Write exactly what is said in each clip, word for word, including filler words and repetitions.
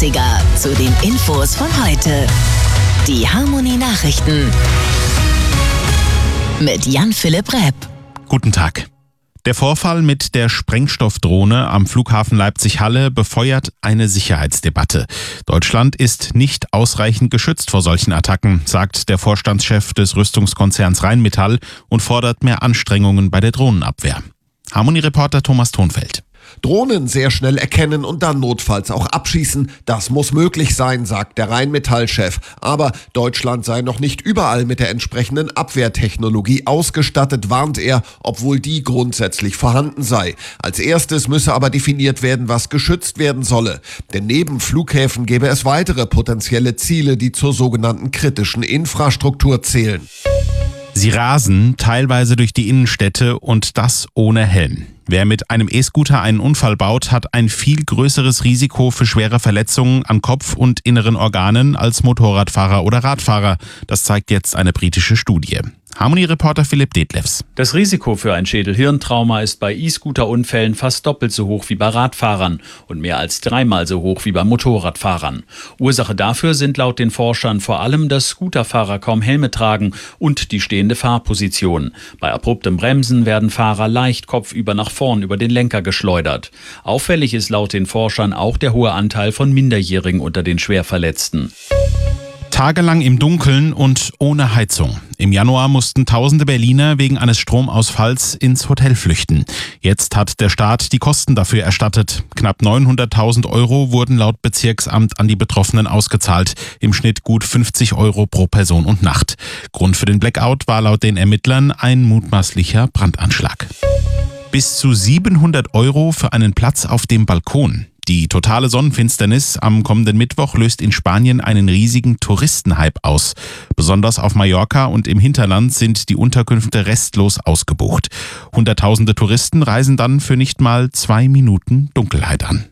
achtziger zu den Infos von heute. Die Harmony Nachrichten mit Jan-Philipp Repp. Guten Tag. Der Vorfall mit der Sprengstoffdrohne am Flughafen Leipzig-Halle befeuert eine Sicherheitsdebatte. Deutschland ist nicht ausreichend geschützt vor solchen Attacken, sagt der Vorstandschef des Rüstungskonzerns Rheinmetall und fordert mehr Anstrengungen bei der Drohnenabwehr. Harmony-Reporter Thomas Thonfeld. Drohnen sehr schnell erkennen und dann notfalls auch abschießen, das muss möglich sein, sagt der Rheinmetall-Chef. Aber Deutschland sei noch nicht überall mit der entsprechenden Abwehrtechnologie ausgestattet, warnt er, obwohl die grundsätzlich vorhanden sei. Als erstes müsse aber definiert werden, was geschützt werden solle. Denn neben Flughäfen gäbe es weitere potenzielle Ziele, die zur sogenannten kritischen Infrastruktur zählen. Sie rasen teilweise durch die Innenstädte und das ohne Helm. Wer mit einem E-Scooter einen Unfall baut, hat ein viel größeres Risiko für schwere Verletzungen an Kopf und inneren Organen als Motorradfahrer oder Radfahrer. Das zeigt jetzt eine britische Studie. Harmony-Reporter Philipp Detlefs. Das Risiko für ein Schädel-Hirntrauma ist bei E-Scooter-Unfällen fast doppelt so hoch wie bei Radfahrern und mehr als dreimal so hoch wie bei Motorradfahrern. Ursache dafür sind laut den Forschern vor allem, dass Scooterfahrer kaum Helme tragen und die stehende Fahrposition. Bei abruptem Bremsen werden Fahrer leicht kopfüber nach vorn über den Lenker geschleudert. Auffällig ist laut den Forschern auch der hohe Anteil von Minderjährigen unter den Schwerverletzten. Tagelang im Dunkeln und ohne Heizung. Im Januar mussten tausende Berliner wegen eines Stromausfalls ins Hotel flüchten. Jetzt hat der Staat die Kosten dafür erstattet. Knapp neunhunderttausend Euro wurden laut Bezirksamt an die Betroffenen ausgezahlt. Im Schnitt gut fünfzig Euro pro Person und Nacht. Grund für den Blackout war laut den Ermittlern ein mutmaßlicher Brandanschlag. Bis zu siebenhundert Euro für einen Platz auf dem Balkon. Die totale Sonnenfinsternis am kommenden Mittwoch löst in Spanien einen riesigen Touristenhype aus. Besonders auf Mallorca und im Hinterland sind die Unterkünfte restlos ausgebucht. Hunderttausende Touristen reisen dann für nicht mal zwei Minuten Dunkelheit an.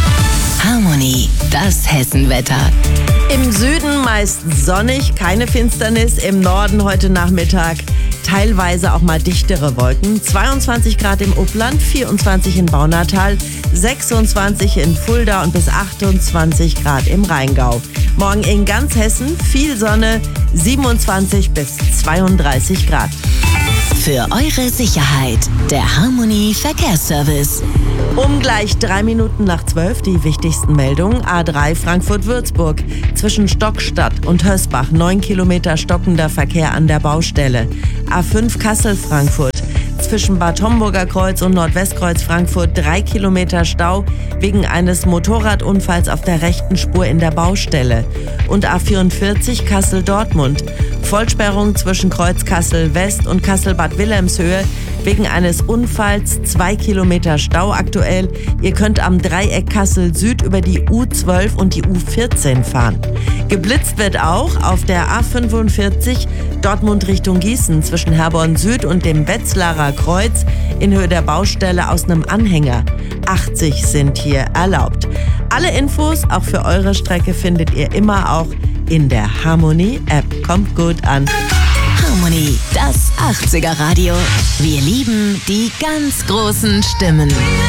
Harmony, das Hessenwetter. Im Süden meist sonnig, keine Finsternis. Im Norden heute Nachmittag teilweise auch mal dichtere Wolken. zweiundzwanzig Grad im Upland, vierundzwanzig in Baunatal, sechsundzwanzig in Fulda und bis achtundzwanzig Grad im Rheingau. Morgen in ganz Hessen viel Sonne, siebenundzwanzig bis zweiunddreißig Grad. Für eure Sicherheit, der Harmony Verkehrsservice. Um gleich drei Minuten nach zwölf die wichtigsten Meldungen. A drei Frankfurt-Würzburg. Zwischen Stockstadt und Hösbach neun Kilometer stockender Verkehr an der Baustelle. A fünf Kassel-Frankfurt. Zwischen Bad Homburger Kreuz und Nordwestkreuz Frankfurt drei Kilometer Stau wegen eines Motorradunfalls auf der rechten Spur in der Baustelle. Und A vierundvierzig Kassel-Dortmund. Vollsperrung zwischen Kreuz Kassel-West und Kassel-Bad Wilhelmshöhe wegen eines Unfalls, zwei Kilometer Stau aktuell. Ihr könnt am Dreieck Kassel Süd über die U zwölf und die U vierzehn fahren. Geblitzt wird auch auf der A fünfundvierzig Dortmund Richtung Gießen zwischen Herborn Süd und dem Wetzlarer Kreuz in Höhe der Baustelle aus einem Anhänger. achtzig sind hier erlaubt. Alle Infos, auch für eure Strecke, findet ihr immer auch in der Harmony-App. Kommt gut an. Harmony, das achtziger Radio. Wir lieben die ganz großen Stimmen.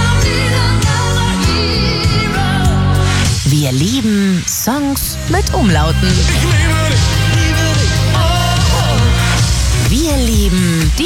Wir lieben Songs mit Umlauten. Wir lieben die